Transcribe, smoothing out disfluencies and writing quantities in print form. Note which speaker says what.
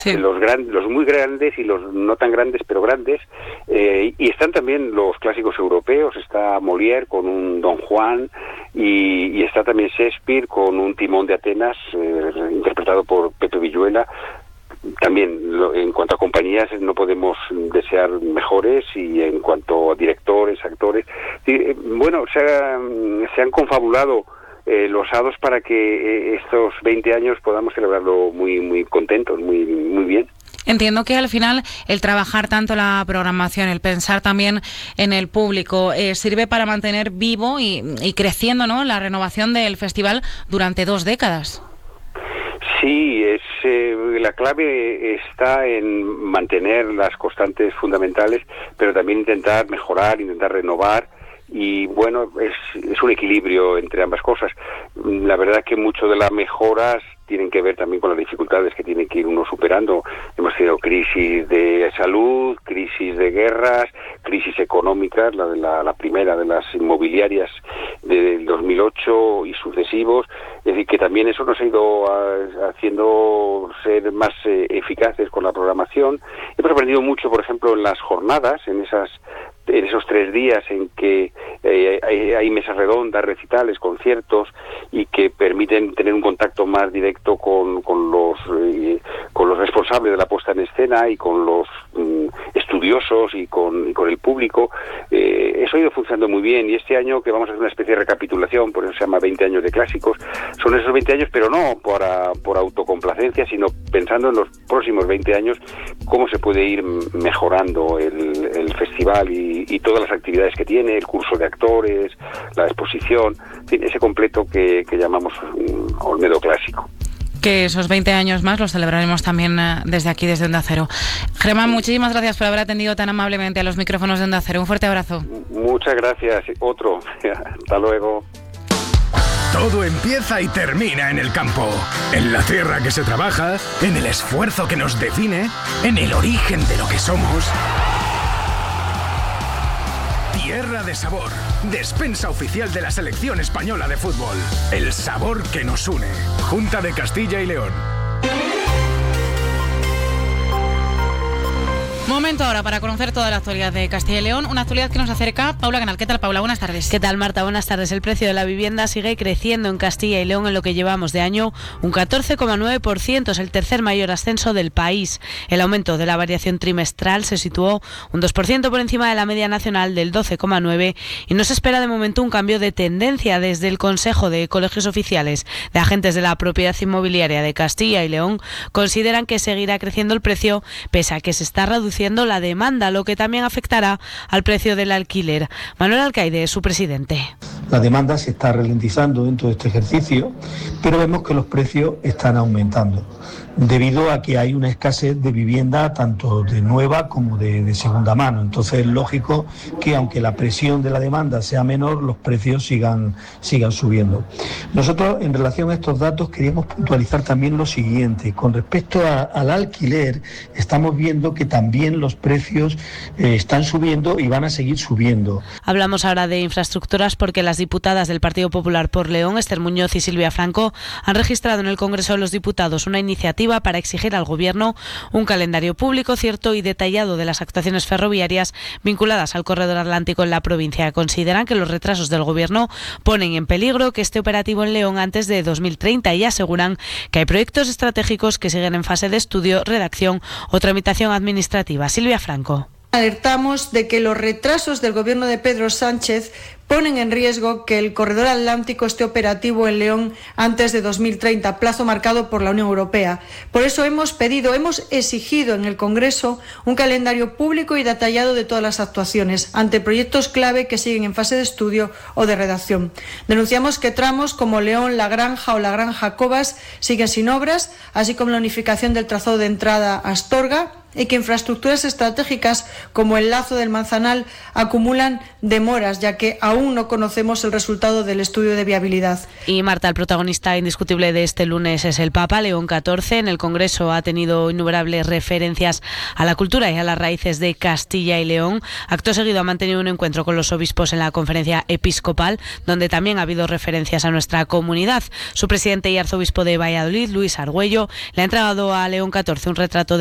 Speaker 1: Sí.
Speaker 2: Los muy grandes y los no tan grandes, pero grandes, y están también los clásicos europeos, está Molière con un Don Juan, y está también Shakespeare con un Timón de Atenas, interpretado por Pepe Villuela. También, en cuanto a compañías, no podemos desear mejores, y en cuanto a directores, actores, bueno, se han confabulado los hados para que estos 20 años podamos celebrarlo muy contentos, muy bien.
Speaker 1: Entiendo que al final el trabajar tanto la programación, el pensar también en el público, sirve para mantener vivo y creciendo, ¿no?, la renovación del festival durante 2 décadas.
Speaker 2: Sí, la clave está en mantener las constantes fundamentales, pero también intentar mejorar, intentar renovar. Y bueno, es un equilibrio entre ambas cosas. La verdad que mucho de las mejoras tienen que ver también con las dificultades que tiene que ir uno superando. Hemos tenido crisis de salud, crisis de guerras, crisis económicas, la primera de las inmobiliarias del 2008 y sucesivos. Es decir, que también eso nos ha ido haciendo ser más eficaces con la programación. Hemos aprendido mucho, por ejemplo, en las jornadas, en esos 3 días en que hay mesas redondas, recitales, conciertos, y que permiten tener un contacto más directo con los responsables de la puesta en escena y con los estudiosos y con el público. Eso ha ido funcionando muy bien, y este año, que vamos a hacer una especie de recapitulación, por eso se llama 20 años de clásicos, son esos 20 años, pero no por autocomplacencia, sino pensando en los próximos 20 años, cómo se puede ir mejorando el festival y todas las actividades que tiene, el curso de actores, la exposición, en fin, ese completo que llamamos Olmedo Clásico.
Speaker 1: Que esos 20 años más los celebraremos también desde aquí, desde Onda Cero. Germán, muchísimas gracias por haber atendido tan amablemente a los micrófonos de Onda Cero. Un fuerte abrazo.
Speaker 2: Muchas gracias. Otro. Hasta luego.
Speaker 3: Todo empieza y termina en el campo, en la tierra que se trabaja, en el esfuerzo que nos define, en el origen de lo que somos. Tierra de Sabor, despensa oficial de la selección española de fútbol. El sabor que nos une. Junta de Castilla y León.
Speaker 1: Momento ahora para conocer toda la actualidad de Castilla y León, una actualidad que nos acerca Paula Canal. ¿Qué tal, Paula? Buenas tardes.
Speaker 4: ¿Qué tal, Marta? Buenas tardes. El precio de la vivienda sigue creciendo en Castilla y León en lo que llevamos de año, un 14,9%, es el tercer mayor ascenso del país. El aumento de la variación trimestral se situó un 2% por encima de la media nacional del 12,9%, y no se espera de momento un cambio de tendencia. Desde el Consejo de Colegios Oficiales de Agentes de la Propiedad Inmobiliaria de Castilla y León consideran que seguirá creciendo el precio pese a que se está reduciendo la demanda, lo que también afectará al precio del alquiler. Manuel Alcaide es su presidente.
Speaker 5: La demanda se está ralentizando dentro de este ejercicio, pero vemos que los precios están aumentando debido a que hay una escasez de vivienda tanto de nueva como de segunda mano. Entonces es lógico que, aunque la presión de la demanda sea menor, los precios sigan subiendo. Nosotros, en relación a estos datos, queríamos puntualizar también lo siguiente. Con respecto al alquiler, estamos viendo que también los precios están subiendo y van a seguir subiendo.
Speaker 4: Hablamos ahora de infraestructuras porque las diputadas del Partido Popular por León, Esther Muñoz y Silvia Franco, han registrado en el Congreso de los Diputados una iniciativa para exigir al Gobierno un calendario público, cierto y detallado de las actuaciones ferroviarias vinculadas al corredor atlántico en la provincia. Consideran que los retrasos del Gobierno ponen en peligro que esté operativo en León antes de 2030 y aseguran que hay proyectos estratégicos que siguen en fase de estudio, redacción o tramitación administrativa. Silvia Franco.
Speaker 6: Alertamos de que los retrasos del Gobierno de Pedro Sánchez ponen en riesgo que el corredor atlántico esté operativo en León antes de 2030, plazo marcado por la Unión Europea. Por eso hemos exigido en el Congreso un calendario público y detallado de todas las actuaciones ante proyectos clave que siguen en fase de estudio o de redacción. Denunciamos que tramos como León, La Granja o La Granja Cobas siguen sin obras, así como la unificación del trazado de entrada a Astorga y que infraestructuras estratégicas como el Lazo del Manzanal acumulan demoras, ya que aún no conocemos el resultado del estudio de viabilidad.
Speaker 4: Y Marta, el protagonista indiscutible de este lunes es el Papa León XIV. En el Congreso ha tenido innumerables referencias a la cultura y a las raíces de Castilla y León. Acto seguido ha mantenido un encuentro con los obispos en la conferencia episcopal, donde también ha habido referencias a nuestra comunidad. Su presidente y arzobispo de Valladolid, Luis Argüello, le ha entregado a León XIV un retrato